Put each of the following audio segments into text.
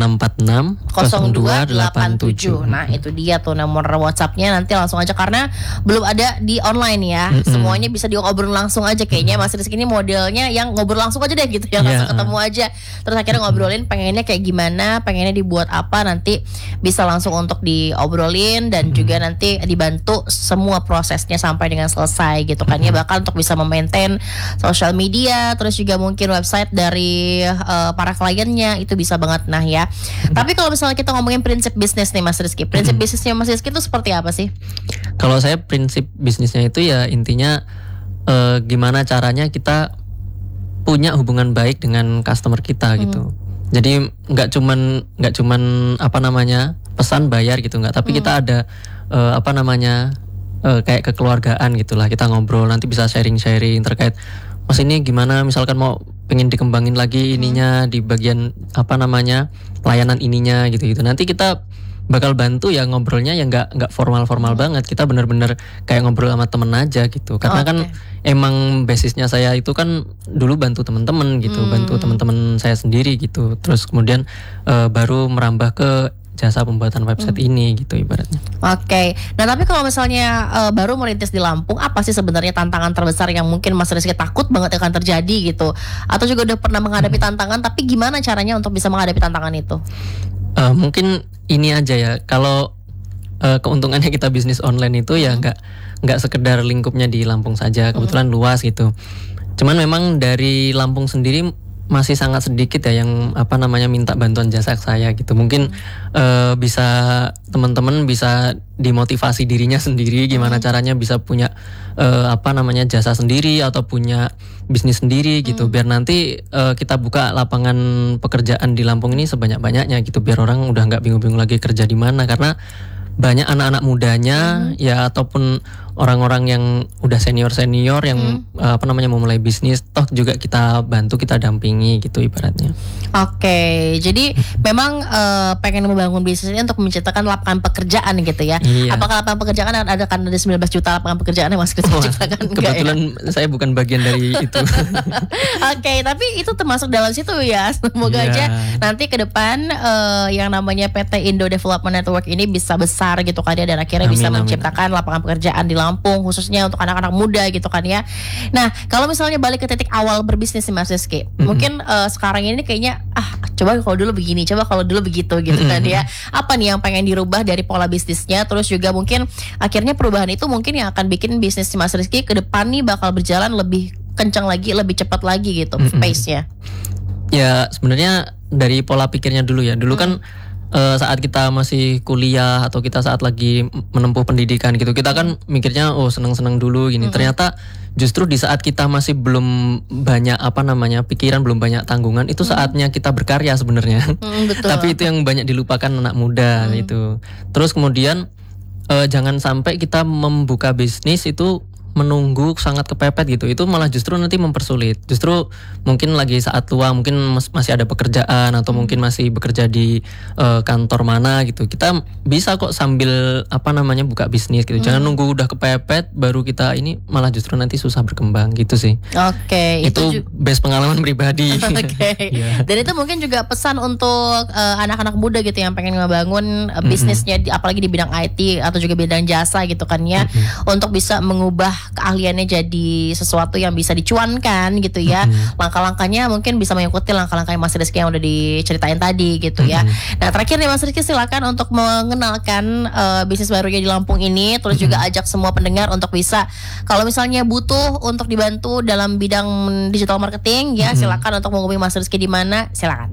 0287. Nah itu dia tuh nomor WhatsAppnya, nanti langsung aja karena belum ada di online ya. Semuanya bisa diobrol langsung aja kayaknya. Mas Rizky ini modelnya yang ngobrol langsung aja deh gitu ya, langsung ketemu aja. Terus akhirnya ngobrolin pengennya kayak gimana, pengennya dibuat apa, nanti bisa langsung untuk diobrolin dan juga nanti dibantu semua prosesnya sampai dengan selesai gitu kan ya. Bahkan untuk bisa memaintain social media, terus juga mungkin website dari para kliennya itu bisa banget. Nah ya. Tapi kalau misalnya kita ngomongin prinsip bisnis nih Mas Rizky, prinsip bisnisnya Mas Rizky itu seperti apa sih? Kalau saya prinsip bisnisnya itu ya intinya gimana caranya kita punya hubungan baik dengan customer kita gitu. Jadi nggak cuman apa namanya pesan bayar gitu nggak, tapi kita ada apa namanya kayak kekeluargaan gitulah, kita ngobrol nanti bisa sharing terkait Mas ini gimana, misalkan mau pengen dikembangin lagi ininya di bagian apa namanya pelayanan ininya gitu nanti kita bakal bantu ya, ngobrolnya ya nggak formal banget, kita benar-benar kayak ngobrol sama temen aja gitu karena kan emang basisnya saya itu kan dulu bantu teman-teman gitu, bantu teman-teman saya sendiri gitu, terus kemudian baru merambah ke jasa pembuatan website ini gitu ibaratnya. Oke. Nah tapi kalau misalnya baru merintis di Lampung, apa sih sebenarnya tantangan terbesar yang mungkin Mas Rizky takut banget akan terjadi gitu? Atau juga udah pernah menghadapi tantangan, tapi gimana caranya untuk bisa menghadapi tantangan itu? Mungkin ini aja ya, kalau keuntungannya kita bisnis online itu ya nggak sekedar lingkupnya di Lampung saja, kebetulan luas gitu. Cuman memang dari Lampung sendiri masih sangat sedikit ya yang apa namanya minta bantuan jasa saya gitu. Mungkin bisa teman-teman bisa dimotivasi dirinya sendiri gimana caranya bisa punya apa namanya jasa sendiri atau punya bisnis sendiri gitu, biar nanti kita buka lapangan pekerjaan di Lampung ini sebanyak-banyaknya gitu, biar orang udah nggak bingung-bingung lagi kerja di mana, karena banyak anak-anak mudanya ya ataupun orang-orang yang udah senior yang apa namanya mau mulai bisnis, toh juga kita bantu, kita dampingi gitu ibaratnya. Oke, jadi memang pengen membangun bisnis ini untuk menciptakan lapangan pekerjaan gitu ya. Iya. Apakah lapangan pekerjaan ada 19 juta lapangan pekerjaan yang Mas Rizky ciptakan? Kebetulan saya bukan bagian dari itu. Oke, tapi itu termasuk dalam situ ya. Semoga aja nanti ke depan yang namanya PT Indo Development Network ini bisa besar gitu kan ya, dan akhirnya bisa menciptakan lapangan pekerjaan di Lampung khususnya untuk anak-anak muda gitu kan ya. Nah, kalau misalnya balik ke titik awal berbisnis nih Mas Rizky, mungkin sekarang ini kayaknya coba kalau dulu begini, coba kalau dulu begitu gitu kan ya. Apa nih yang pengen dirubah dari pola bisnisnya, terus juga mungkin akhirnya perubahan itu mungkin yang akan bikin bisnis Mas Rizky ke depan nih bakal berjalan lebih kencang lagi, lebih cepat lagi gitu pace-nya. Ya sebenarnya dari pola pikirnya dulu ya. Dulu kan saat kita masih kuliah atau kita saat lagi menempuh pendidikan gitu, kita kan mikirnya seneng-seneng dulu gini. Ternyata justru di saat kita masih belum banyak apa namanya pikiran, belum banyak tanggungan, itu saatnya kita berkarya sebenarnya. Tapi itu yang banyak dilupakan anak muda gitu. Terus kemudian jangan sampai kita membuka bisnis itu menunggu sangat kepepet gitu, itu malah justru nanti mempersulit. Justru mungkin lagi saat luang, mungkin masih ada pekerjaan atau mungkin masih bekerja di kantor mana gitu, kita bisa kok sambil apa namanya buka bisnis gitu. Jangan nunggu udah kepepet baru kita ini, malah justru nanti susah berkembang gitu sih. Oke, itu base pengalaman pribadi. Dan itu mungkin juga pesan untuk anak-anak muda gitu yang pengen ngebangun bisnisnya apalagi di bidang IT atau juga bidang jasa gitu kan ya, untuk bisa mengubah keahliannya jadi sesuatu yang bisa dicuankan gitu ya. Langkah-langkahnya mungkin bisa mengikuti langkah-langkah Mas Rizky yang udah diceritain tadi gitu ya. Nah terakhir nih Mas Rizky, silakan untuk mengenalkan bisnis barunya di Lampung ini, terus juga ajak semua pendengar untuk bisa kalau misalnya butuh untuk dibantu dalam bidang digital marketing ya, silakan untuk menghubungi Mas Rizky di mana, silakan.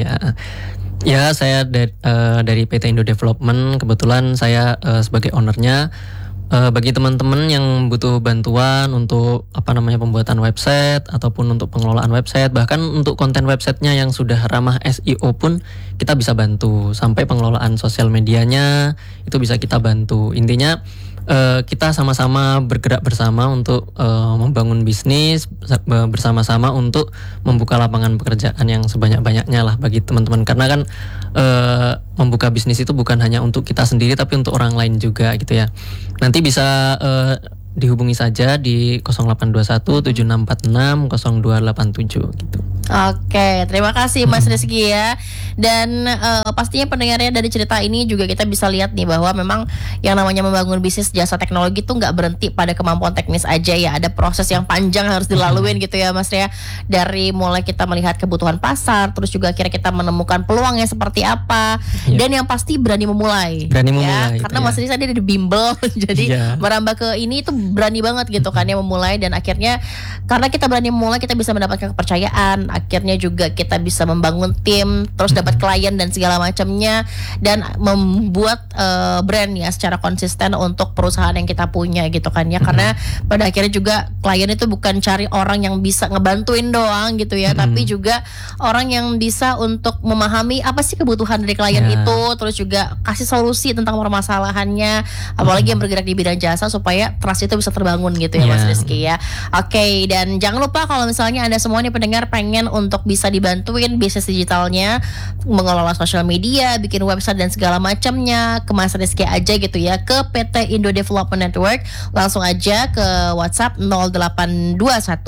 Ya saya dari PT Indo Development, kebetulan saya sebagai ownernya. Bagi teman-teman yang butuh bantuan untuk apa namanya pembuatan website ataupun untuk pengelolaan website, bahkan untuk konten websitenya yang sudah ramah SEO pun kita bisa bantu, sampai pengelolaan sosial medianya itu bisa kita bantu. Intinya kita sama-sama bergerak bersama untuk membangun bisnis bersama-sama untuk membuka lapangan pekerjaan yang sebanyak-banyaknya lah bagi teman-teman, karena kan membuka bisnis itu bukan hanya untuk kita sendiri tapi untuk orang lain juga gitu ya. Nanti bisa dihubungi saja di 0821 7646 0287 gitu. Oke, terima kasih Mas Rizky ya. Dan pastinya pendengarnya dari cerita ini juga kita bisa lihat nih bahwa memang yang namanya membangun bisnis jasa teknologi itu nggak berhenti pada kemampuan teknis aja ya. Ada proses yang panjang harus dilaluin gitu ya Mas ya. Dari mulai kita melihat kebutuhan pasar, terus juga akhirnya kita menemukan peluangnya seperti apa, dan yang pasti berani memulai. Berani ya, memulai. Karena Mas Rizky tadi ada bimbel, jadi Iya. merambah ke ini itu berani banget gitu kan ya memulai, dan akhirnya karena kita berani memulai kita bisa mendapatkan kepercayaan. Akhirnya juga kita bisa membangun tim, terus dapat klien dan segala macamnya, dan membuat brand ya secara konsisten untuk perusahaan yang kita punya gitu kan ya. Karena pada akhirnya juga klien itu bukan cari orang yang bisa ngebantuin doang gitu ya, tapi juga orang yang bisa untuk memahami apa sih kebutuhan dari klien itu, terus juga kasih solusi tentang permasalahannya, apalagi yang bergerak di bidang jasa, supaya trust itu bisa terbangun gitu ya Mas Rizky ya. Oke, dan jangan lupa kalau misalnya Anda semua nih pendengar pengen untuk bisa dibantuin bisnis digitalnya, mengelola sosial media, bikin website dan segala macamnya, ke Mas Rizky aja gitu ya, ke PT Indo Development Network. Langsung aja ke WhatsApp 0821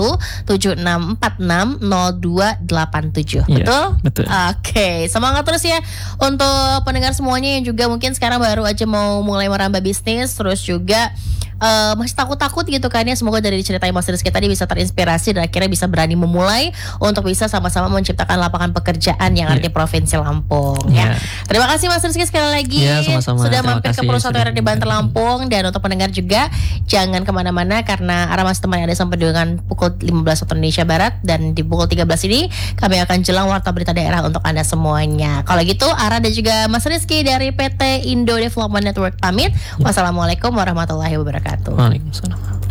7646 0287. Betul? Betul. Oke, semangat terus ya untuk pendengar semuanya yang juga mungkin sekarang baru aja mau mulai merambah bisnis, terus juga masih takut-takut gitu kan ya. Semoga dari cerita Mas Rizky tadi bisa terinspirasi dan akhirnya bisa berani memulai untuk bisa sama-sama menciptakan lapangan pekerjaan yang ada di Provinsi Lampung ya. Terima kasih Mas Rizky sekali lagi Sama-sama. sudah Terima mampir ke kasih perusahaan sudah di Banter Lampung. Dan untuk pendengar juga jangan kemana-mana, karena Ara masih temani Anda sampai dengan pukul 15 waktu Indonesia Barat, dan di pukul 13 ini kami akan jelang warta berita daerah untuk Anda semuanya. Kalau gitu Ara dan juga Mas Rizky dari PT Indo Development Network pamit. Wassalamualaikum warahmatullahi wabarakatuh. Waalaikumsalam.